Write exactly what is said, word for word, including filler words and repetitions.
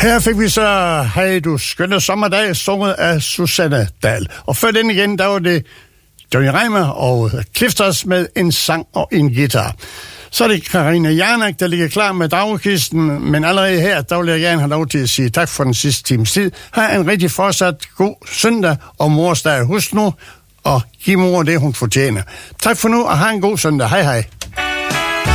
Her fik vi så Hey du skønne sommerdag, sunget af Susanne Dahl. Og før den igen, der var det Johnny Reimer og Clifters med en sang og en guitar. Så er det Karina Janak, der ligger klar med dagkisten, men allerede her, der vil jeg gerne have lov til at sige tak for den sidste times tid. Ha' en rigtig fortsat god søndag og morsdag. Husk nu, og giv mor det, hun fortjener. Tak for nu, og have en god søndag. Hej hej.